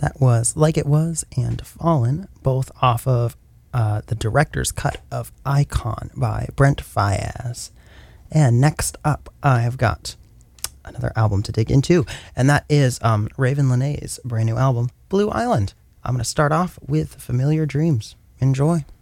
That was Like It Was and Fallen, both off of the director's cut of Icon by Brent Faiyaz. And next up, I've got another album to dig into, and that is Raven Lenné's brand new album, Blue Island. I'm going to start off with Familiar Dreams. Enjoy.